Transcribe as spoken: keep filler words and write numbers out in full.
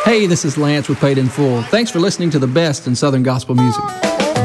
Hey, this is Lance with Paid in Full. Thanks for listening to the best in Southern gospel music.